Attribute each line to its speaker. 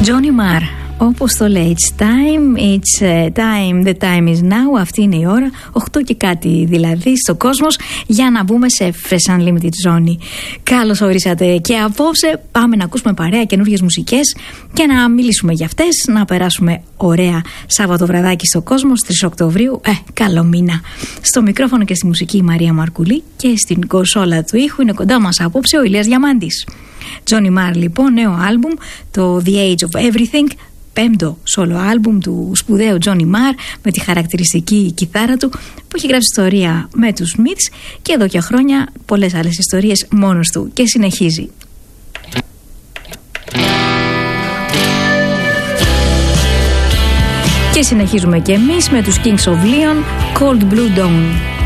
Speaker 1: Johnny Marr, όπως το λέει, it's time, the time is now. Αυτή είναι η ώρα, 8 και κάτι δηλαδή στο Κόσμος, για να μπούμε σε Fresh Unlimited ζώνη. Καλώς ορίσατε και απόψε πάμε να ακούσουμε παρέα καινούργιες μουσικές και να μιλήσουμε για αυτές, να περάσουμε ωραία Σάββατο βραδάκι στο Κόσμος, 3 Οκτωβρίου, καλό μήνα. Στο μικρόφωνο και στη μουσική η Μαρία Μαρκουλή και στην κονσόλα του ήχου είναι κοντά μας απόψε ο Ηλίας Διαμάντης. Johnny Marr λοιπόν, νέο άλμπουμ, το The Age of Everything, πέμπτο solo άλμπουμ του σπουδαίου Johnny Marr, με τη χαρακτηριστική κιθάρα του, που έχει γράψει ιστορία με τους Smiths και εδώ και χρόνια πολλές άλλες ιστορίες μόνος του, και συνεχίζει. Και συνεχίζουμε και εμείς με τους Kings of Leon, Cold Blue Dawn.